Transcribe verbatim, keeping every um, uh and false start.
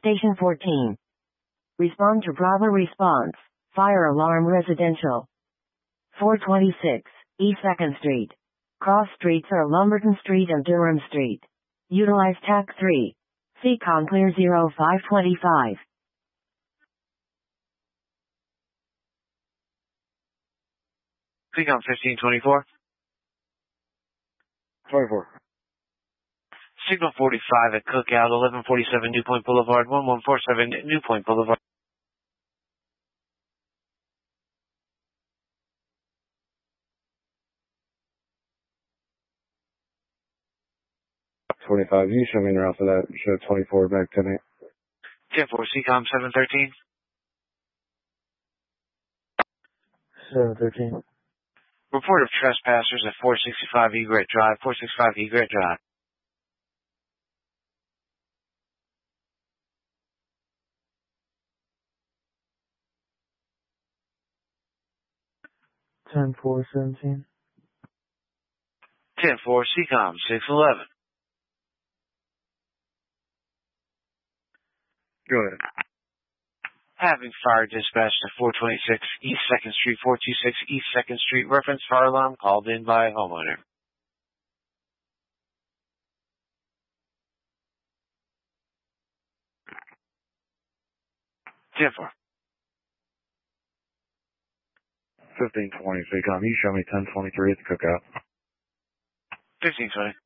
Station fourteen. Respond to Bravo response. Fire alarm residential. four twenty-six, East second Street. Cross streets are Lumberton Street and Durham Street. Utilize T A C three. C COM clear zero five twenty-five. C COM fifteen twenty-four. twenty-four. Signal forty-five at Cookout, eleven forty-seven New Point Boulevard, one one four seven New Point Boulevard. twenty-five. You show me an route for that. Show twenty-four back ten eight. ten four, C COM seven thirteen. seven thirteen. Report of trespassers at four sixty-five Egret Drive, four sixty-five Egret Drive. ten four seventeen. ten four, C COM six eleven. Go ahead. Having fire dispatched at four twenty-six East second Street, four twenty-six East second Street, reference fire alarm called in by a homeowner. ten four. fifteen twenty, C COM. You show me ten twenty-three at the Cookout. fifteen twenty.